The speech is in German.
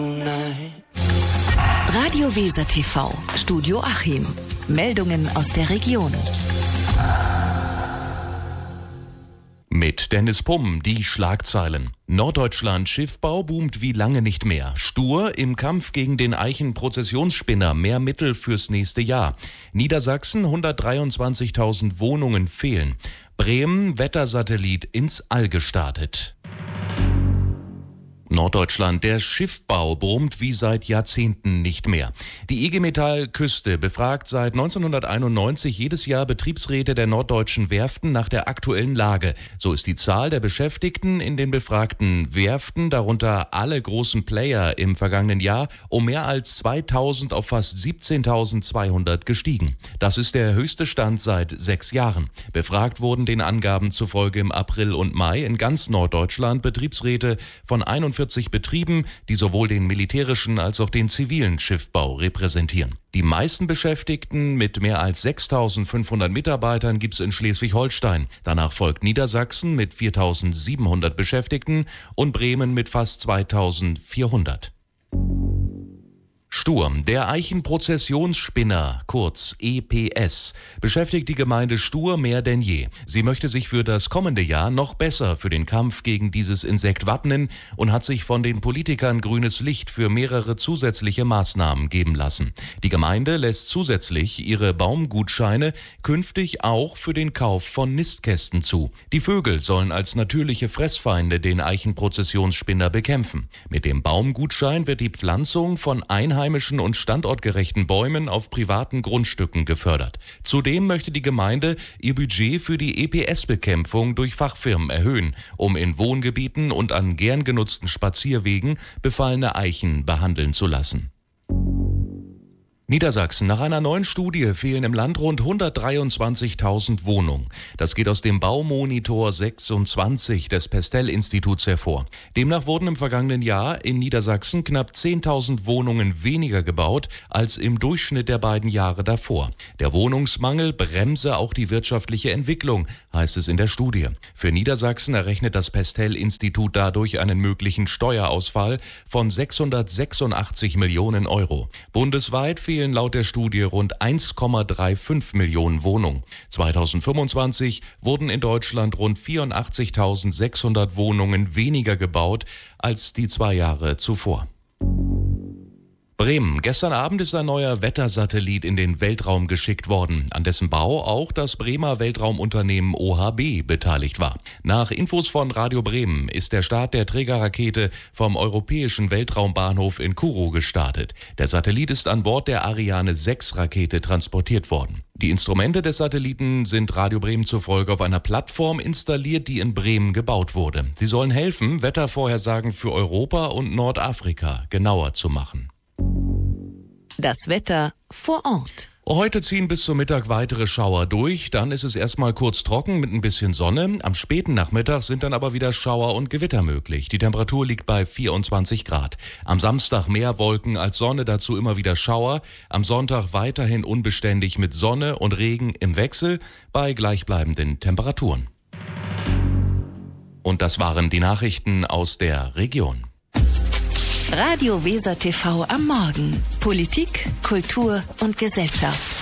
Radio Weser TV, Studio Achim. Meldungen aus der Region. Mit Dennis Pumm die Schlagzeilen. Norddeutschland Schiffbau boomt wie lange nicht mehr. Stur im Kampf gegen den Eichen-Prozessionsspinner, mehr Mittel fürs nächste Jahr. Niedersachsen 123.000 Wohnungen fehlen. Bremen Wettersatellit ins All gestartet. Norddeutschland, der Schiffbau brummt wie seit Jahrzehnten nicht mehr. Die IG Metall Küste befragt seit 1991 jedes Jahr Betriebsräte der norddeutschen Werften nach der aktuellen Lage. So ist die Zahl der Beschäftigten in den befragten Werften, darunter alle großen Player, im vergangenen Jahr um mehr als 2.000 auf fast 17.200 gestiegen. Das ist der höchste Stand seit 6 Jahren. Befragt wurden den Angaben zufolge im April und Mai in ganz Norddeutschland Betriebsräte von 41 Betrieben, die sowohl den militärischen als auch den zivilen Schiffbau repräsentieren. Die meisten Beschäftigten mit mehr als 6.500 Mitarbeitern gibt es in Schleswig-Holstein. Danach folgt Niedersachsen mit 4.700 Beschäftigten und Bremen mit fast 2.400. Sturm, der Eichen-Prozessionsspinner, kurz EPS, beschäftigt die Gemeinde Stur mehr denn je. Sie möchte sich für das kommende Jahr noch besser für den Kampf gegen dieses Insekt wappnen und hat sich von den Politikern grünes Licht für mehrere zusätzliche Maßnahmen geben lassen. Die Gemeinde lässt zusätzlich ihre Baumgutscheine künftig auch für den Kauf von Nistkästen zu. Die Vögel sollen als natürliche Fressfeinde den Eichen-Prozessionsspinner bekämpfen. Mit dem Baumgutschein wird die Pflanzung von einheimischen und standortgerechten Bäumen auf privaten Grundstücken gefördert. Zudem möchte die Gemeinde ihr Budget für die EPS-Bekämpfung durch Fachfirmen erhöhen, um in Wohngebieten und an gern genutzten Spazierwegen befallene Eichen behandeln zu lassen. Niedersachsen. Nach einer neuen Studie fehlen im Land rund 123.000 Wohnungen. Das geht aus dem Baumonitor 26 des Pestel-Instituts hervor. Demnach wurden im vergangenen Jahr in Niedersachsen knapp 10.000 Wohnungen weniger gebaut als im Durchschnitt der beiden Jahre davor. Der Wohnungsmangel bremse auch die wirtschaftliche Entwicklung, heißt es in der Studie. Für Niedersachsen errechnet das Pestel-Institut dadurch einen möglichen Steuerausfall von 686 Millionen Euro. Bundesweit fehlen laut der Studie rund 1,35 Millionen Wohnungen. 2025 wurden in Deutschland rund 84.600 Wohnungen weniger gebaut als die 2 Jahre zuvor. Bremen. Gestern Abend ist ein neuer Wettersatellit in den Weltraum geschickt worden, an dessen Bau auch das Bremer Weltraumunternehmen OHB beteiligt war. Nach Infos von Radio Bremen ist der Start der Trägerrakete vom Europäischen Weltraumbahnhof in Kourou gestartet. Der Satellit ist an Bord der Ariane 6 Rakete transportiert worden. Die Instrumente des Satelliten sind Radio Bremen zufolge auf einer Plattform installiert, die in Bremen gebaut wurde. Sie sollen helfen, Wettervorhersagen für Europa und Nordafrika genauer zu machen. Das Wetter vor Ort. Heute ziehen bis zum Mittag weitere Schauer durch, dann ist es erstmal kurz trocken mit ein bisschen Sonne. Am späten Nachmittag sind dann aber wieder Schauer und Gewitter möglich. Die Temperatur liegt bei 24 Grad. Am Samstag mehr Wolken als Sonne, dazu immer wieder Schauer. Am Sonntag weiterhin unbeständig mit Sonne und Regen im Wechsel bei gleichbleibenden Temperaturen. Und das waren die Nachrichten aus der Region. Radio Weser TV am Morgen. Politik, Kultur und Gesellschaft.